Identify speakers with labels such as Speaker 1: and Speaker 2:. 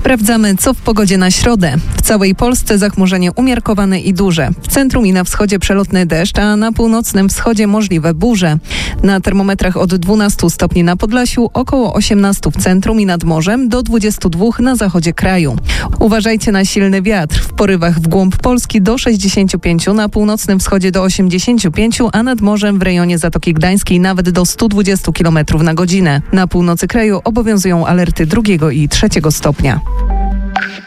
Speaker 1: Sprawdzamy, co w pogodzie na środę. W całej Polsce zachmurzenie umiarkowane i duże. W centrum i na wschodzie przelotny deszcz, a na północnym wschodzie możliwe burze. Na termometrach od 12 stopni na Podlasiu, około 18 w centrum i nad morzem, do 22 na zachodzie kraju. Uważajcie na silny wiatr. W porywach w głąb Polski do 65, na północnym wschodzie do 85, a nad morzem w rejonie Zatoki Gdańskiej nawet do 120 km na godzinę. Na północy kraju obowiązują alerty 2. i 3. stopnia.